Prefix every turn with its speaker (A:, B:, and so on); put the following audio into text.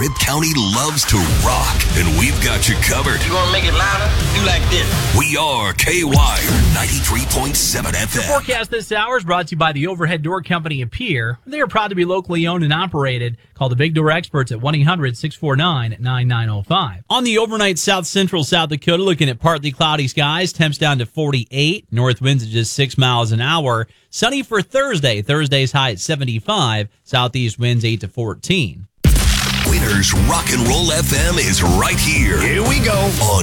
A: Bibb County loves to rock, and we've got you covered.
B: You want to make it louder? Do like this.
A: We are KWire 93.7 FM.
C: The forecast this hour is brought to you by the Overhead Door Company in Pierre. They are proud to be locally owned and operated. Call the Big Door Experts at 1-800-649-9905. On the overnight South Central South Dakota, looking at partly cloudy skies, temps down to 48, north winds at just 6 miles an hour. Sunny for Thursday. Thursday's high at 75, southeast winds 8 to 14.
A: Winners Rock and Roll FM is right here.
D: Here we go.
A: On